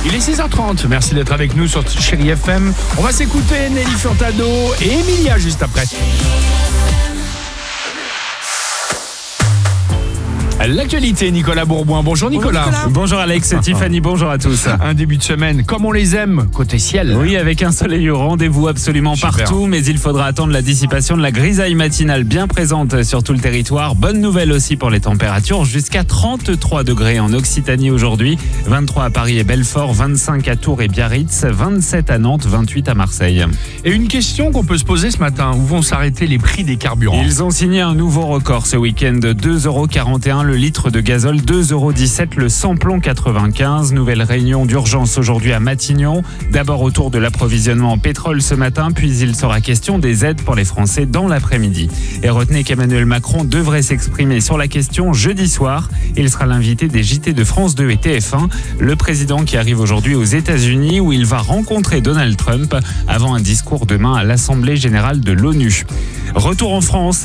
Il est 6h30, merci d'être avec nous sur Chérie FM. On va s'écouter Nelly Furtado et Emilia juste après. L'actualité, Nicolas Bourboin. Bonjour Nicolas. Bonjour Alex, Tiffany, bonjour à tous. Un début de semaine comme on les aime, côté ciel. Oui, avec un soleil au rendez-vous absolument partout, mais il faudra attendre la dissipation de la grisaille matinale bien présente sur tout le territoire. Bonne nouvelle aussi pour les températures, jusqu'à 33 degrés en Occitanie aujourd'hui, 23 à Paris et Belfort, 25 à Tours et Biarritz, 27 à Nantes, 28 à Marseille. Et une question qu'on peut se poser ce matin, où vont s'arrêter les prix des carburants? Ils ont signé un nouveau record ce week-end, 2,41€ le litre de gazole, 2,17€ le samplon 95. Nouvelle réunion d'urgence aujourd'hui à Matignon. D'abord autour de l'approvisionnement en pétrole ce matin, puis il sera question des aides pour les Français dans l'après-midi. Et retenez qu'Emmanuel Macron devrait s'exprimer sur la question jeudi soir. Il sera l'invité des JT de France 2 et TF1. Le président qui arrive aujourd'hui aux États-Unis où il va rencontrer Donald Trump avant un discours demain à l'Assemblée générale de l'ONU. Retour en France